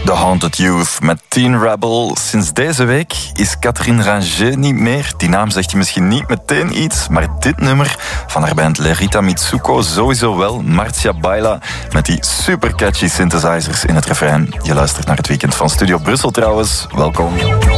The Haunted Youth met Teen Rebel. Sinds deze week is Catherine Ranger niet meer. Die naam zegt je misschien niet meteen iets, maar dit nummer van haar band Lerita Mitsuko sowieso wel. Marcia Baila met die super catchy synthesizers in het refrein. Je luistert naar het weekend van Studio Brussel trouwens. Welkom.